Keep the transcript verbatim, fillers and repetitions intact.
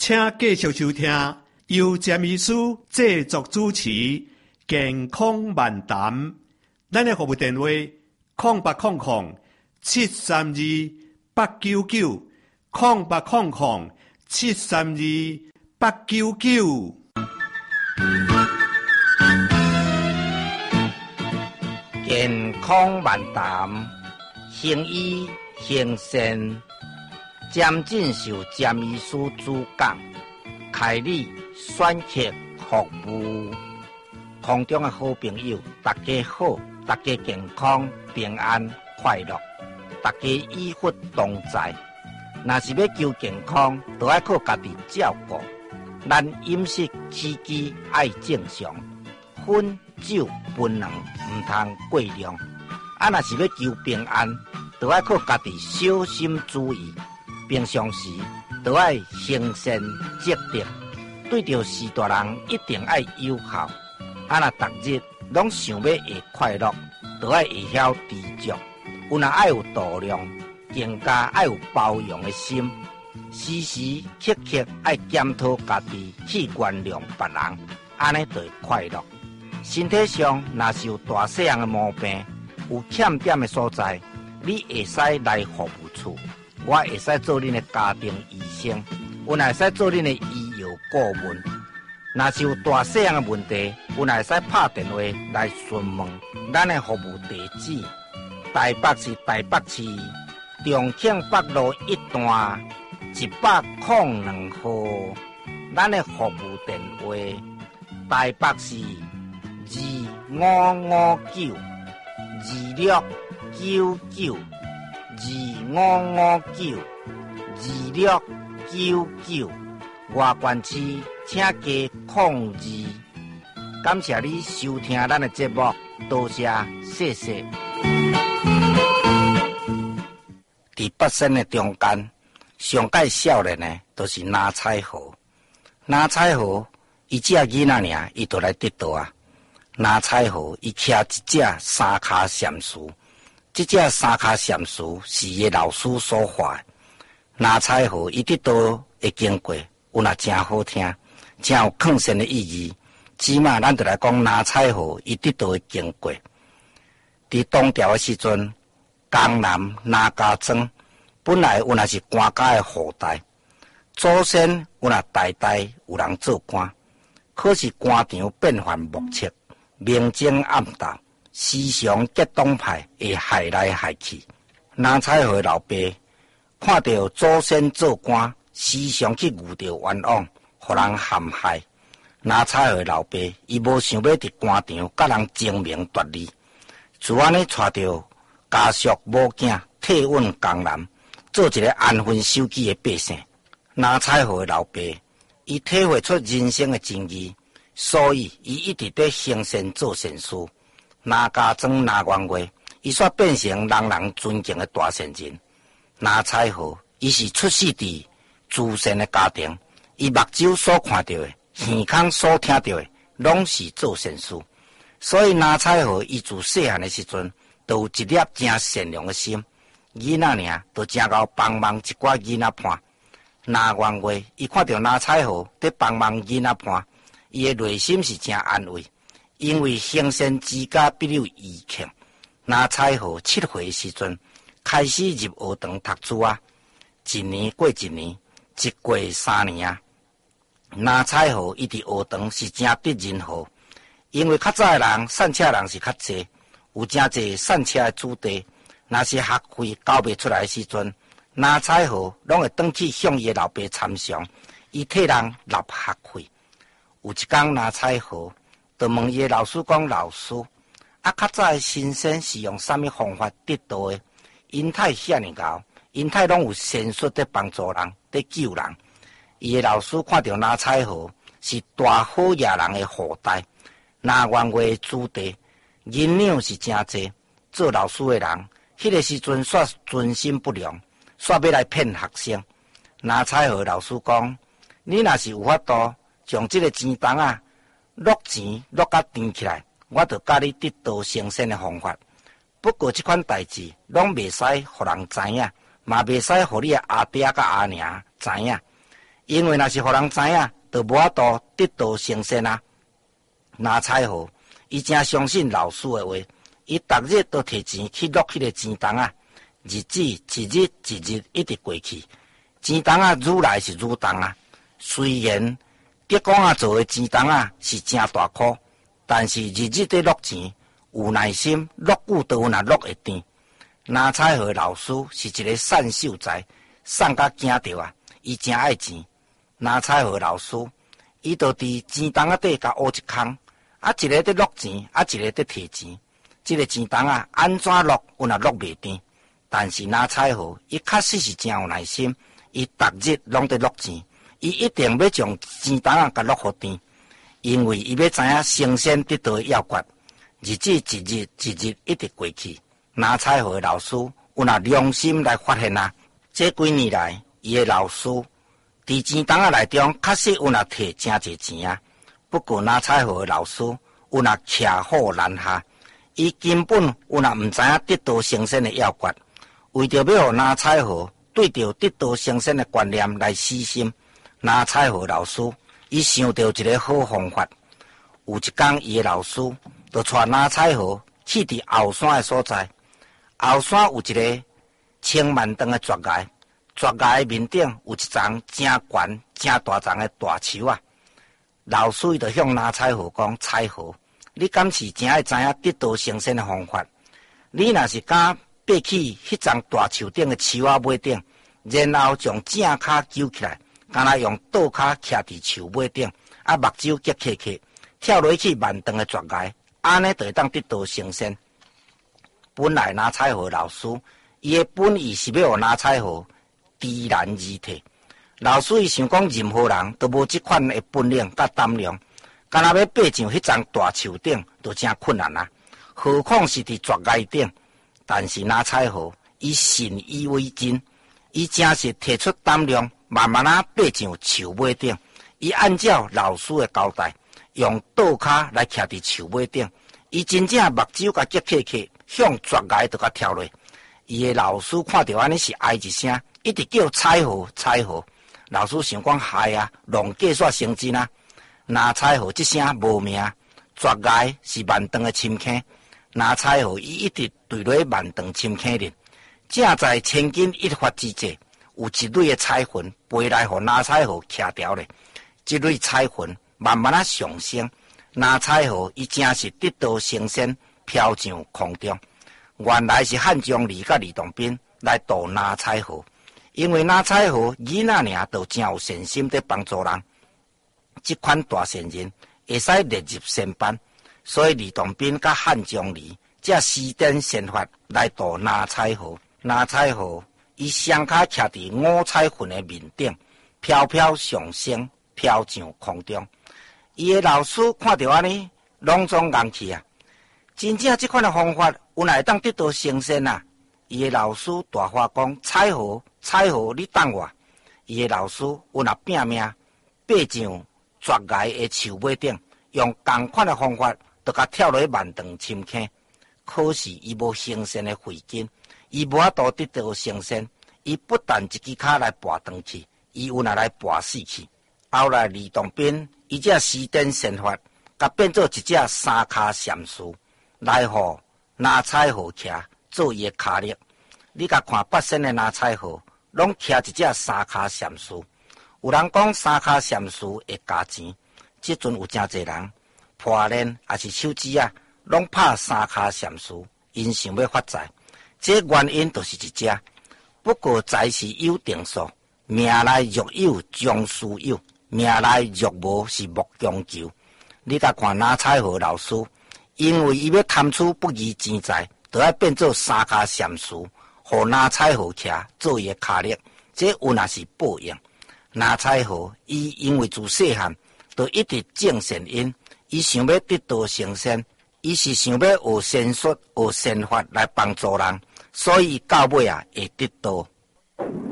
请继续收听由詹医师制作主持《健康漫谈》。咱的服务电话：空八空空七三二八九九，空八空空七三二八九九。 健康漫谈，行医行善，詹进修詹医师主讲，开立选客服务。空中的好朋友，大家好，大家健康平安快乐，大家医福同在。若是要求健康，就要靠家己照顾。咱饮食起居爱正常，薰酒槟榔唔通过量。啊，若是要求平安，就要靠家己小心注意。平常时就要行善积德，对着事大人一定要友好。啊，若逐日拢想要会快乐，就要会晓知足。有若爱有度量，更加爱有包容的心。时时刻刻爱检讨家己去原谅别人，安尼就会快乐。身体上若是有大细样的毛病，有欠点的所在，你会使来服务处，我会使做恁的家庭医生，我会使做恁的医药顾问。若是有大细样的问题，我会使拍电话来询问咱的服务地址。台北市台北市重庆北路一段一百零两号，咱的服务电话台北市二五五九二六九九二五五九二六九九，外县市请加控二。感谢你收听咱的节目，多谢谢谢。伫北山的中间，上介少年呢，都、就是拿彩虹。拿彩虹，伊只囡仔尔，伊就来得到啊。拿彩虹，伊骑一只三脚闪鼠，这只三脚闪鼠是伊老师所画的。拿彩虹，伊得到会经过，有那真好听，真有抗性的意义。起码咱就来讲拿彩虹，伊得到会经过。伫东调的时阵，江南拿家庄本来有那是官家的后代，祖先有那代代有人做官，可是官场变幻莫测，明争暗斗，时常结党派会害来害去。拿彩虹老爸看到祖先做官，时常去误着冤枉，互人陷害。拿彩虹老爸伊无想要伫官场甲人争名夺利。就安尼带着家属某囝退稳江南，做一个安分守己的百姓。拿彩虹的老爸，伊体会出人生的真义，所以伊一直在行善做善事。拿家庄拿元月，伊煞变成人人尊敬的大善人。拿彩虹，伊是出世伫慈善的家庭，伊目睭所看到的，耳孔所听到的，拢是做善事。所以拿彩虹，伊自细汉的时阵，都有一粒真善良的心。囡仔尔，都真够帮忙一寡囡仔伴。拿元月，伊看到拿彩虹在帮忙囡仔伴，伊的内心是真安慰，因为行善之家必有余庆。拿彩虹七岁的时阵，开始入学堂读书啊，一年过一年，一过三年啊。拿彩虹伊伫学堂是真得人好。因为较早的人散车人是较济，有真济散车的子弟，若是学费交袂出来的时阵，拿彩虹拢会转去向伊的老爸参详，伊替人纳学费。有一天拿彩虹，就问伊的老师讲：“老师，啊，较早的先生是用啥物方法得到的？因太遐尼高，因太拢有善术在帮助人，在救人。”伊的老师看到拿彩虹是大好野人的后代。拿元月子弟，银两是真济。做老师的人，迄个时阵煞存心不良，煞要来骗学生。拿彩虹老师讲：“你若是有法度，将这个钱筒啊，落钱落甲甜起来，我就教你得到成仙的方法。不过这款代志，拢袂使互人知影，嘛袂使互你的阿爹甲阿娘知影。 因为若是互人知影，就无法度得道成仙啊。拿彩虹，伊真相信老师的话，伊逐日都摕钱去落迄个钱筒啊，日子一日一日一直过去，钱筒啊愈来是愈重啊。虽然德公啊做的钱筒啊是真大颗，但是日日在落钱，有耐心落久都有若落会甜。拿彩虹老师是一个善秀才，善甲惊着啊，伊真爱钱。拿彩虹老师，伊就伫钱筒啊底甲挖一坑。啊，一个在落钱，啊，一个在摕钱。这个钱筒啊，安怎落，有若落袂甜。但是拿彩虹，伊确实是真有耐心，伊逐日拢在落钱，伊一定要将钱筒啊甲落好甜，因为伊要知影成仙得道的要诀。日子一日一日一直过去，拿彩虹的老师有若良心来发现啊，这几年来，伊的老师伫钱筒啊内中确实有若摕真侪钱啊。不过拿彩虹的老师有若骑虎难下，伊根本有若毋知影得道成仙的要诀，为着要互拿彩虹对着得道成仙的观念来死心，拿彩虹老师伊想到一个好方法。有一天，伊的老师就带拿彩虹去伫后山的所在，后山有一个千万长的悬崖，悬崖的面顶有一丛真悬、真大丛的大树啊。老师伊就向拿彩虹讲：彩虹，你敢是真爱知影得道成仙的方法？你若是敢爬去迄丛大树顶的树仔尾顶，然后将正骹揪起来，敢若用倒骹徛伫树尾顶，啊目睭结起起，跳落去万丈的悬崖，安尼就会当得道成仙。本来拿彩虹老师伊的本意是要互拿彩虹知难而退。老师伊想讲，任何人都无即款的本领甲胆量，敢若要爬上迄丛大树顶，就真困难啊！何况是伫悬崖顶。但是拿彩虹，伊信以为真，伊真是摕出胆量，慢慢啊爬上树尾顶。伊按照老师的交代，用倒骹来徛伫树尾顶，伊真正目睭甲结起起，向悬崖就甲跳落。伊的老师看到安尼是哀一声，一直叫彩虹彩虹。老师想讲害啊，弄假煞成真啊！拿彩虹即声无命，悬崖是万丈的深坑，拿彩虹伊一直坠落万丈深坑里。正在千钧一发之际，有一蕊的彩云飞来，互拿彩虹徛掉咧。这蕊彩云慢慢啊上升，拿彩虹伊真是得道成仙，飘上空中。原来是汉江离甲李洞宾来渡拿彩虹。因为拿彩虹囡仔尔都真有善心在帮助人，这款大善人会使列入仙班，所以李洞宾甲汉江离才施展仙法来渡拿彩虹。拿彩虹伊双脚徛伫五彩云的面顶，飘飘上升，飘上空中。伊的老师看到安尼，拢总硬气啊！真正这款的方法，有哪会当得到成仙啊？伊的老师大话讲：彩虹，彩虹，你等我。伊的老师有若拼命爬上悬崖的树尾顶，用同款的方法，就甲跳落万丈深坑。可是伊无成仙的慧根，伊无法度得到成仙。伊不但一支脚来跋断去，伊有若来跋死去。后来李洞宾伊只施展仙法，甲变做一只三脚禅师，来互拿彩虹徛做伊的脚力。你甲看八仙的拿彩虹，拢徛一只三脚禅师。有人讲三脚禅师会加钱，即阵有真侪人破链也是手指啊，拢拍三脚禅师，因想要发财。这原因就是一只。不过财是有定数，命内若有将事有，命内若无是莫强求。你甲看拿彩虹老师，因为伊要贪取不义钱财，就要变做三脚禅师，互拿彩虹徛做伊的脚力，这有若是报应。拿彩虹伊因为自细汉就一直种善因，伊想要得道成仙，伊是想要学仙术、学仙法来帮助人，所以到尾啊会得道。